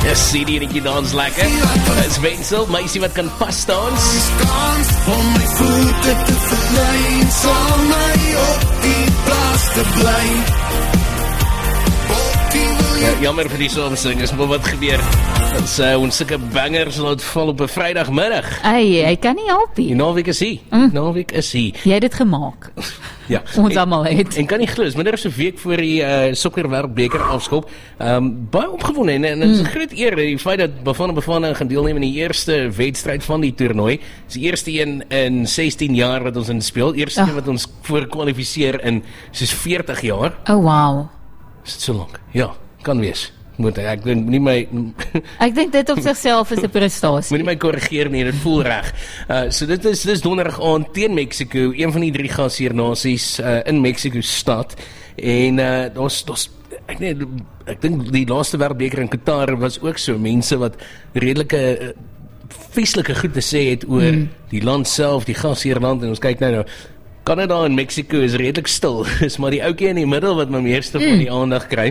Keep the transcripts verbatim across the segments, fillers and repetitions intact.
C D en die dans lekker. Dis Wenzel, meisie wat kan pas dans. Om my voete te verlei, sal my op die plaas te bly. Ja, jammer vir die somsing, is maar wat gebeur. Ons, uh, ons sikke bangers laat val op 'n Vrydagmiddag. Ei, hy kan nie help nie. Die naweek is hier. Mm. Naweek is hier. Jy het dit gemaak. Ja. Ons en, almal het. En kan nie glo, is minder as 'n week voor die uh, sokkerwêreldbeker afskop. Um, baie opgewonde en, en dit is 'n groot eer die feit dat Bafana Bafana gaan deelneem in die eerste wedstryd van die toernooi. Dis die eerste een in sestien jaar wat ons in speel. Eerste een wat ons voorkwalifiseer in soos veertig jaar. Oh wow. Is dit so lank? Ja, kan wees. Moet ek dink nie my Ek dink dit op sigself is 'n prestasie. Moenie my korrigeer nie, dit voel reg. Uh so dit is dis donderdag aand teen Mexico, een van die drie gasheernasies uh, in Mexico stad. En uh daar's daar's ek nee ek dink die laaste wêreldbeker in Qatar was ook so mense wat redelike uh, vieslike goed te sê het oor mm. die land self, die gasheerland en ons kyk nou nou Canada en Mexico is redelik stil. Is maar die ouetjie in die middel wat my meeste mm. van die aandag kry.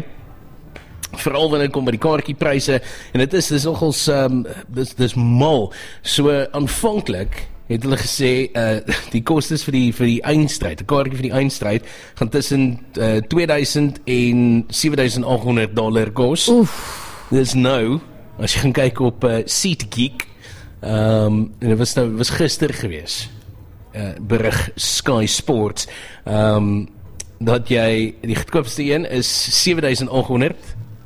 Veral wanneer dit kom by die kaartjiepryse en dit is dis nogals um, dis dis mal. So aanvanklik het hulle gesê uh, die kostes vir die vir die eindstryd, 'n kaartjie vir die eindstryd gaan tussen uh, twee duisend en sewe duisend agt honderd dollar kos. Oef. Dis nou as jy gaan kyk op uh, SeatGeek, ehm um, en dit was nou was gister gewees. Uh, berig Sky Sports ehm um, dat jy die goedkoopste een is sewe duisend agt honderd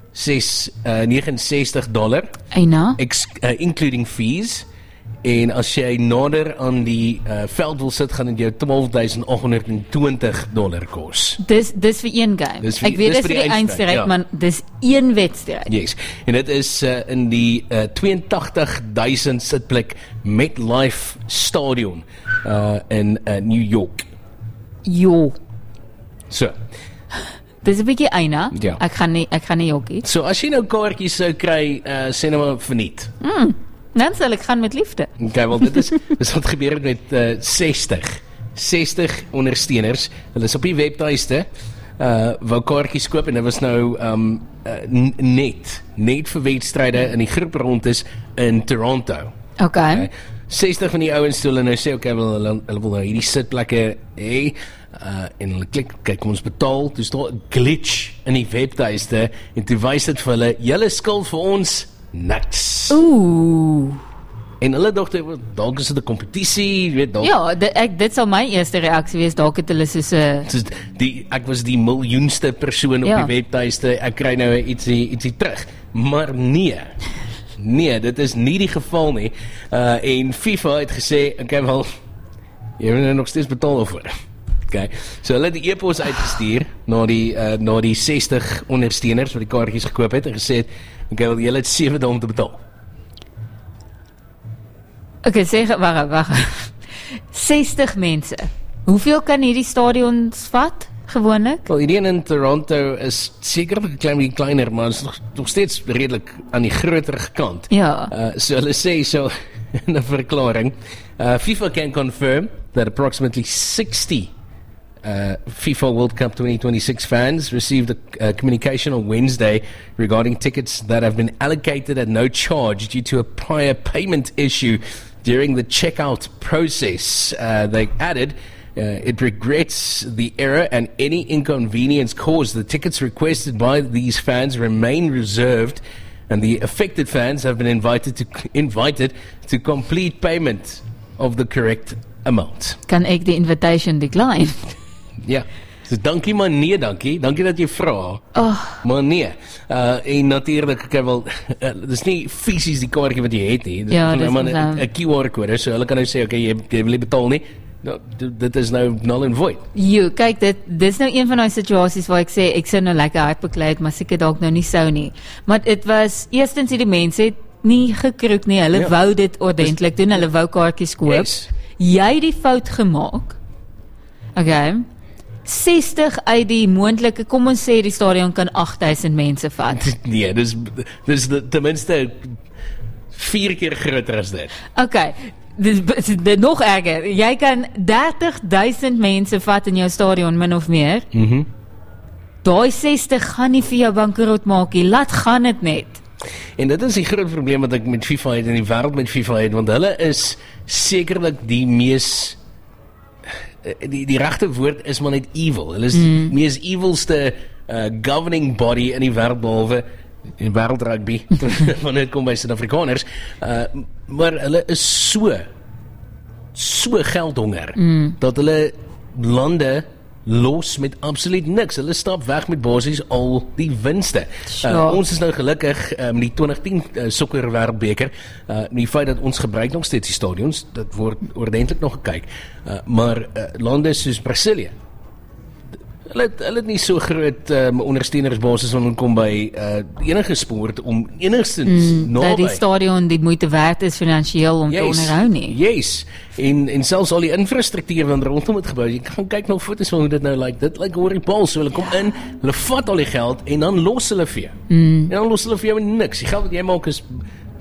negenensestig dollar Eina, ex, uh, including fees, en as jy nader aan die uh, veld wil sit gaan dit jou twaalf duisend agt honderd twintig dollar kos. dis dis vir een game. Dis vir- Ek weet dis dis vir vir die die eindstryd, eindstryd, ja. maar dis een wedstryd. Yes, en dit is uh, in die uh, twee en agtig duisend sitplek MetLife Stadion uh, in uh, New York. Jo, So, dis 'n bietjie eina. Ja. Ek gaan nie ek gaan nie jokkie. so as jy nou kaartjies sou kry, uh, sê nou maar verniet. Mm, dan sal ek gaan met liefde. Okay, wel dit is dis wat gebeur het met uh, sestig sestig ondersteuners. Hulle is op die webtuiste uh wou kaartjies koop en dit was nou um uh, n- net net vir wedstryde in die groep rond is in Toronto. Okay. Okay. sestig van die ouens toe hulle nou sê okay, wel hulle, hulle wil nou hierdie sitplekke hê. Uh, en hulle klik, kyk, kom ons betaal, toe is daar 'n glitch in die webtuiste en toe wys dit vir hulle, julle skuld vir ons niks. Ooh. En hulle dogte, dalk is dit 'n kompetisie, jy weet, dalk Ja, dit, ek, dit sal my eerste reaksie wees, dalk het hulle soos 'n soos die, ek was die miljoenste persoon op Ja. die webtuiste, ek kry nou ietsie, ietsie terug. Maar nee, nee, dit is nie die geval nie. Uh, en FIFA het gesê, okay, wel, jy moet nou nog steeds betaal daarvoor. Okay. So hulle het die e-pos uitgestuur na die uh, na die sestig ondersteuners wat die kaartjies gekoop het en gesê het, okay, wel julle het sewe dae om te betaal. Okay, sê wag, wag. sestig mense. Hoeveel kan hierdie stadions vat gewoonlik? Wel, hierdie een in Toronto is sekerlik 'n klein bietjie kleiner, maar is nog, nog steeds redelik aan die groter kant. Ja. Uh, so hulle sê so in 'n verklaring, uh, FIFA can confirm that approximately sixty Uh, FIFA World Cup twenty twenty-six fans received a uh, communication on Wednesday regarding tickets that have been allocated at no charge due to a prior payment issue during the checkout process. Uh, they added, uh, it regrets the error and any inconvenience caused. The tickets requested by these fans remain reserved, and the affected fans have been invited to invited to complete payment of the correct amount. Kan ek die invitation decline? Ja, so dankie maar nee dankie, dankie dat jy vra. Oh. Maar nee, uh, en natuurlik, ek wil, uh, dis nie fisies die kaartjie wat jy het nie, dis Ja, nou dis maar ons, 'n uh, Q R kode, so hulle kan nou sê, okay, jy, jy wil nie betaal nie, nou, d- dit is nou null and void. Jo, kyk, dit dis nou een van daai situasies waar ek sê ek sou nou lekker hard beklei het, maar seker dalk nou nie sou nie. Maar dit was eerstens hierdie mense het nie gekroek nie, hulle Ja. wou dit ordentlik doen, hulle wou kaartjies koop. Yes. Jy het die fout gemaak. Okay. sestig uit die moontlike, kom ons sê die stadion kan agt duisend mense vat. Nee, dis, dis de- ten minste vier keer groter as dit. Okay. Dis, dis, dis nog erger. Jy kan dertig duisend mense vat in jou stadion min of meer. Mhm. Daai sestig gaan nie vir jou bankrot maak nie. Laat gaan dit net. En dit is die groot probleem wat ek met FIFA het en die wêreld met FIFA het, want hulle is sekerlik die mees die die regte woord is maar net evil. Hulle is mm. die mees evilste uh, governing body in die wêreld behalwe in wêreld rugby wanneer dit kom by Suid-Afrikaners. Uh, maar hulle is so so geldhonger mm. dat hulle lande los met absoluut niks. Hulle stap weg met basies al die winste. Sure. Uh, ons is nou gelukkig uh, met die twintig tien uh, sokker wêreldbeker, uh, die feit dat ons gebruik nog steeds die stadions, dit word ordentlik nog gekyk. Uh, maar uh, lande soos Brasilië, hulle het, hulle het nie so groot um, ondersteunersbasis wanneer kom by uh, enige sport om enigstens mm, naby. Dat die stadion die moeite werd is finansiëel om yes, te onderhou nie. Yes, en, en selfs al die infrastruktuur wat rondom het gebou, jy kan kyk na foto's van hoe dit nou lyk, like. Dit lyk like horribaal, so hulle kom in, hulle vat al die geld en dan los hulle vir jou. Mm. En dan los hulle vir jou niks, die geld wat jy maak is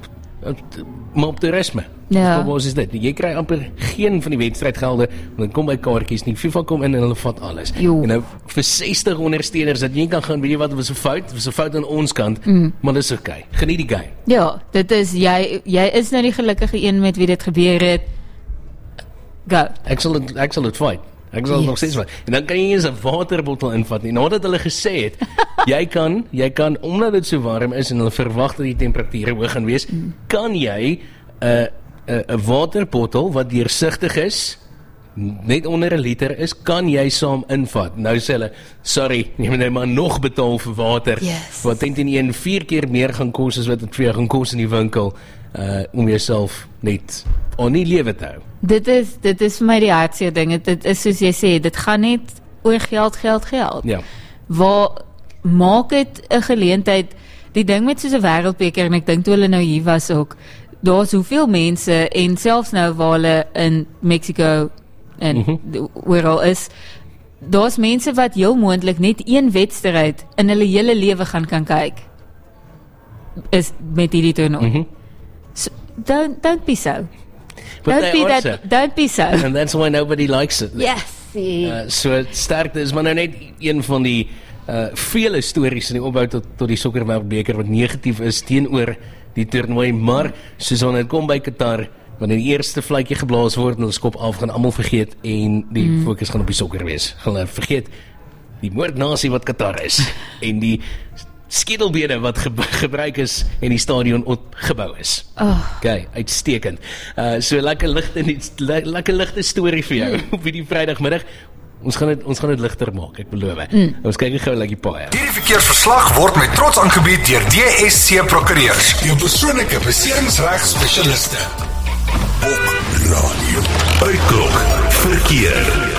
maar op toerisme. Ja. Wat is dit? Jy kry amper geen van die wedstrydgelde, want dan kom by kaartjies nie. FIFA kom in en hulle vat alles. Jo. En nou vir sestig ondersteuners dat jy kan gaan, weet jy wat, was 'n fout, was 'n fout aan ons kant, mm. maar dis oké. Okay. Geniet die game. Ja, dit is jy jy is nou die gelukkige een met wie dit gebeur het. Go. Ek sal dit ek sal dit fight. Ek sal yes. nog steeds fight. En dan kan jy eens 'n waterbottel invat nie. Nadat hulle gesê het, jy kan, jy kan omdat dit so warm is en hulle verwag dat die temperature hoog gaan wees, mm. kan jy 'n uh, 'n uh, waterbottel wat deursigtig is, net onder 'n liter is, kan jy saam invat. Nou sê hulle, sorry, jy moet nou maar nog betaal vir water, yes. wat ten een vier keer meer gaan kos as wat dit vir jou gaan kos in die winkel, uh, om jouself net aan die lewe te hou. Dit is, dit is vir my die hartseer ding, dit is soos jy sê, dit gaan net oor geld, geld, geld. Ja. Waar maak het 'n geleentheid, die ding met soos 'n wêreldbeker, en ek dink toe hulle nou hier was ook, daar's hoeveel mense, en selfs nou waar hulle in Mexico en mm-hmm. oral is, daar's mense wat heel moontlik net een wedstryd in hulle hele lewe gaan kan kyk, is met hierdie toernooi. Mm-hmm. So, don't, don't be so. But don't be that, so. Don't be so. And that's why nobody likes it. Yes. Uh, so sterkte is maar nou net een van die uh, vele stories in die opbou tot, tot die sokkerwêreldbeker wat negatief is teenoor die toernooi, maar soos wanneer dit kom by Qatar, wanneer die eerste fluitjie geblaas word en hulle skop af, gaan almal vergeet en die mm. fokus gaan op die sokker wees. Gaan hulle vergeet die moordnasie wat Qatar is en die skedelbene wat ge gebruik is en die stadion opgebou is. Oh. Okay, uitstekend. Uh, so lekker ligte le lekker ligte storie vir jou op hierdie Vrydagmiddag. Ons gaan dit ons gaan dit ligter maak, ek beloof. Mm. Ons kyk gou like die paai. Hierdie verkeersverslag word met trots aangebied deur D S C Prokureurs, jou persoonlike beserings-regspesialiste. Op radio. Uitklok verkeer.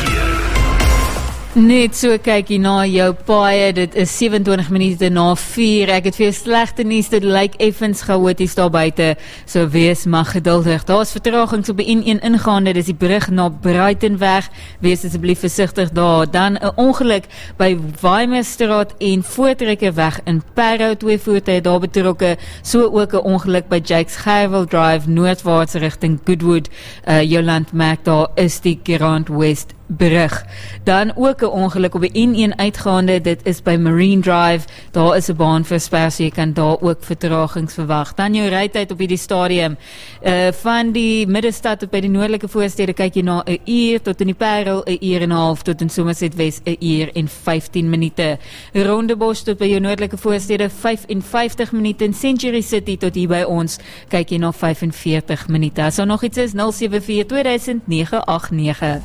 Net so kyk jy na jou paaie, dit is sewe-en-twintig minute na vier, ek het vir jou slegte nuus, dit lyk effens chaoties daar buite, so wees maar geduldig. Daar is vertragings op die N een ingaande, dis die brug na Brightonweg, wees asseblief versigtig daar. Dan 'n ongeluk by Weimerstraat en Voortrekkerweg in Parow, twee voertuie daar betrokke, so ook 'n ongeluk by Jakes Gerwel Drive, noordwaarts rigting Goodwood, uh, Joland merk daar is die Grand West brug. Dan ook 'n ongeluk op die N een uitgaande, dit is by Marine Drive, daar is 'n baan versper, so jy kan daar ook vertragings verwag. Dan jou rytyd op hierdie stadium, uh, van die middestad tot by die noordelike voorstede, kyk jy na 'n uur, tot in die Parel 'n uur en 'n half, tot in Somerset West 'n uur en vyftien minute. Rondebosch tot by jou noordelike voorstede vyf en vyftig minute, en Century City tot hier by ons, kyk jy na vyf en veertig minute. As daar nog iets is, nul sewe vier twee duisend nege agt nege.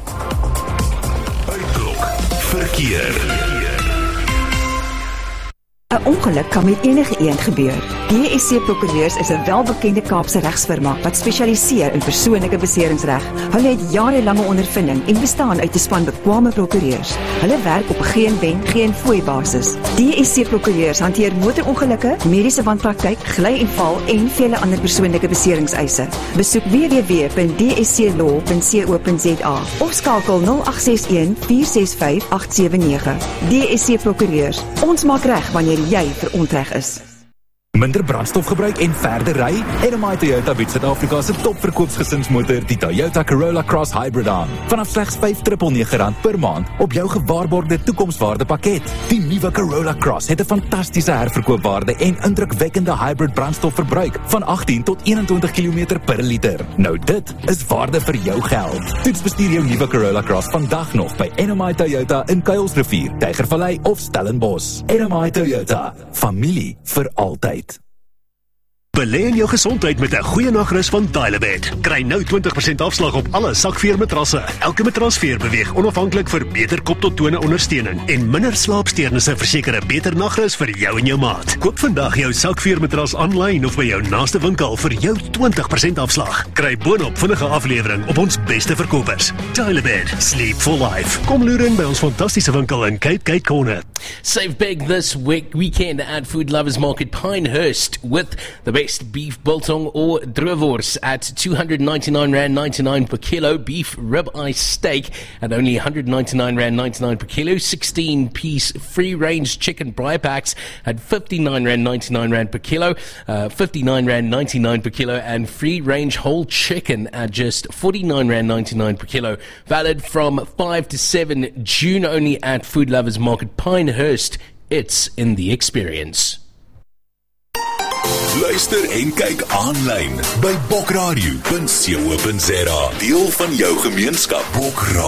Verkeer. 'n Ongeluk kan met enige iemand gebeur. D S C Prokureurs is 'n welbekende Kaapse regsfirma wat spesialiseer in persoonlike beseringsreg. Hulle het jarelange ondervinding en bestaan uit 'n span bekwame prokureurs. Hulle werk op 'n geen wen, geen fooi basis. D S C Prokureurs hanteer motorongelukke, mediese wanpraktyk, gly en val en vele ander persoonlike beseringseise. Besoek w w w punt d s c law punt co punt z a of skakel nul agt ses een vier ses vyf agt sewe nege. D S C Prokureurs. Ons maak reg wanneer jy verontreg is. Minder brandstofgebruik en verder ry? N M I Toyota bied Suid-Afrika se topverkoopsgesinsmotor, die Toyota Corolla Cross Hybrid aan. Vanaf slegs vyf nege nege rand per maand op jou gewaarborgde toekomswaarde pakket. Die nuwe Corolla Cross het 'n fantastiese herverkoopwaarde en indrukwekkende hybrid brandstofverbruik van agttien tot eenentwintig kilometer per liter. Nou dit is waarde vir jou geld. Toets bestuur jou nuwe Corolla Cross vandag nog by N M I Toyota in Kuilsrivier, Tygervallei of Stellenbosch. N M I Toyota, familie vir altyd. Belê in jou gesondheid met 'n goeie nagrus van Dilebed. Kry nou twintig persent afslag op alle sakveermatrasse. Elke matrasveer beweeg onafhanklik vir beter kop tot tone ondersteuning en minder slaapsteurnisse verseker 'n beter nagrus vir jou en jou maat. Koop vandag jou sakveermatras aanlyn of by jou naaste winkel vir jou twintig persent afslag. Kry boonop vinnige aflewering op ons beste verkopers. Dilebed, sleep for life. Kom loer in by ons fantastiese winkel in Cape Gate Corner. Save big this week weekend at Food Lovers Market Pinehurst with the best beef biltong or droewors at two hundred ninety-nine rand ninety-nine per kilo, beef ribeye steak at only one hundred ninety-nine rand ninety-nine per kilo, sixteen piece free range chicken braai packs at fifty-nine rand ninety-nine rand per kilo, uh, fifty-nine rand ninety-nine per kilo, and free range whole chicken at just forty-nine rand ninety-nine per kilo. Valid from five to seven June only at Food Lovers Market Pinehurst. It's in the experience. Luister en kyk aanlyn by bokradio punt co punt za. Deel van jou gemeenskap. Bokradio.